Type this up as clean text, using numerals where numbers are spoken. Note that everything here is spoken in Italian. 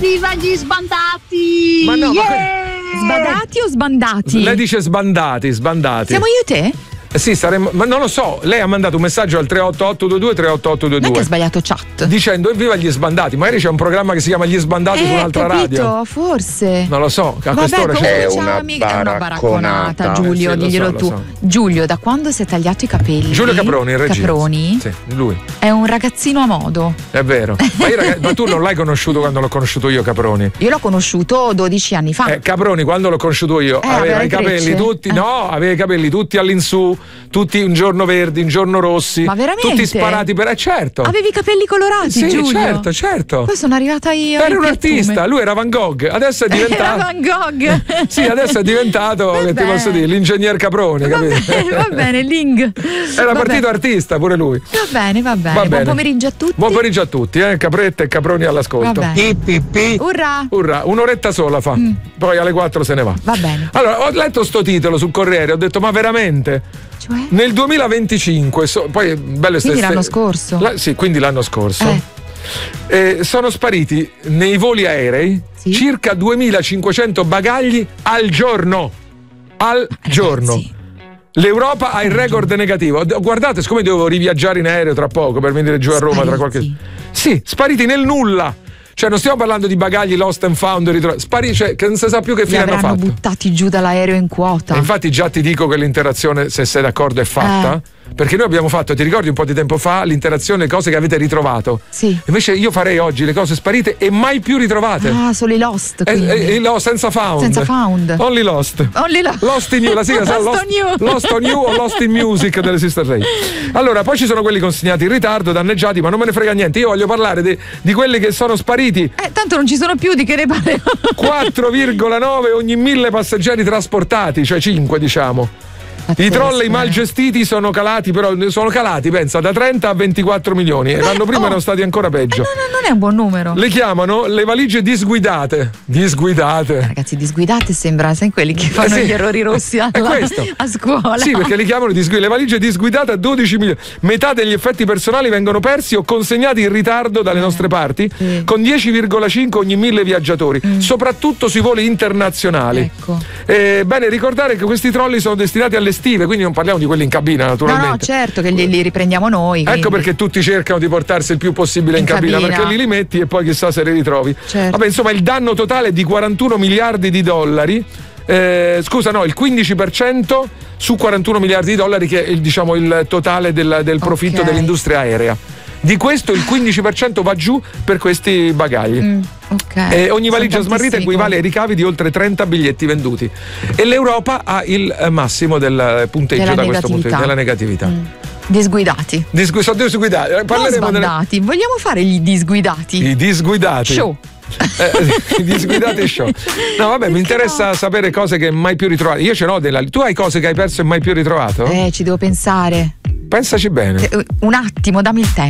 Viva gli sbandati! Ma no, Sbandati o sbandati? Lei dice sbandati. Siamo io e te? Sì, saremmo, ma non lo so. Lei ha mandato un messaggio al 38822 38822. Non è che ha sbagliato chat. Dicendo evviva gli sbandati. Magari c'è un programma che si chiama Gli Sbandati su un'altra radio. Forse. Non lo so. A quest'ora c'è una baracconata. Giulio, diglielo tu. So. Giulio, da quando si è tagliato i capelli? Giulio Caproni, in regia. Caproni? Sì, lui. È un ragazzino a modo. È vero. Ma tu non l'hai conosciuto quando l'ho conosciuto io, Caproni? Io l'ho conosciuto 12 anni fa. Caproni, quando l'ho conosciuto io, aveva i capelli tutti. No, aveva i capelli tutti all'insù, tutti un giorno verdi, un giorno rossi. Ma veramente? Tutti sparati certo. Avevi i capelli colorati, sì, Giulio? certo. Poi sono arrivata io. Era un artista, lui era Van Gogh, adesso è diventato. Era Van Gogh. Sì, adesso è diventato, che ti posso dire, l'ingegner Caproni, capito? Va bene, Ling. Era partito artista pure lui. Va bene. Buon pomeriggio a tutti. Buon pomeriggio a tutti, Capretta e Caproni all'ascolto. Urrà. Un'oretta sola fa. Poi alle 4 se ne va. Va bene. Allora, ho letto sto titolo sul Corriere, ho detto, ma veramente? Cioè? Nel 2025, poi bello quindi l'anno scorso. Sì, quindi l'anno scorso. Sono spariti nei voli aerei circa 2500 bagagli al giorno. Giorno. L'Europa ha il record negativo. Guardate, siccome dovevo riviaggiare in aereo tra poco per venire giù a Roma tra qualche. Sì, spariti nel nulla. Cioè non stiamo parlando di bagagli lost and found, cioè che non si sa più che fine hanno fatto. Buttati giù dall'aereo in quota. E infatti già ti dico che l'interazione, se sei d'accordo, è fatta. Perché noi abbiamo fatto, ti ricordi un po' di tempo fa, l'interazione, le cose che avete ritrovato. Sì. Invece io farei oggi le cose sparite e mai più ritrovate. Solo i lost. Senza found. Senza found. Only lost. Lost in you, la sigla Lost on you o Lost in Music delle Sister Ray. Allora, poi ci sono quelli consegnati in ritardo, danneggiati, ma non me ne frega niente. Io voglio parlare di quelli che sono spariti. Tanto non ci sono più, di che ne parliamo? 4,9 ogni 1000 passeggeri trasportati, cioè 5 diciamo. I trolley mal gestiti sono calati, pensa, da 30 a 24 milioni. L'anno prima erano stati ancora peggio. Non è un buon numero. Le chiamano le valigie disguidate. Ragazzi, disguidate sembra, sai, quelli che fanno gli errori rossi a scuola. Sì, perché li chiamano le valigie disguidate a 12 milioni. Metà degli effetti personali vengono persi o consegnati in ritardo dalle nostre parti, con 10,5 ogni 1000 viaggiatori, soprattutto sui voli internazionali. Ecco. Bene ricordare che questi trolley sono destinati alle stive, quindi non parliamo di quelli in cabina, naturalmente. No, certo che li riprendiamo noi. Ecco perché tutti cercano di portarsi il più possibile in cabina, perché lì li metti e poi chissà se li ritrovi. Certo. Vabbè, insomma, il danno totale è di 41 miliardi di dollari. Il 15% su 41 miliardi di dollari, che è il totale del profitto dell'industria aerea. Di questo il 15% va giù per questi bagagli. E ogni valigia smarrita equivale ai ricavi di oltre 30 biglietti venduti. E l'Europa ha il massimo del punteggio da questo punto di vista, della negatività. Disguidati. Sono disguidati. Parleremo sbandati. Vogliamo fare gli disguidati? I disguidati. Show. I disguidati show. No, vabbè, mi interessa sapere cose che mai più ritrovate. Io ce n'ho tu hai cose che hai perso e mai più ritrovato? Ci devo pensare. Pensaci bene. Un attimo, dammi il tempo.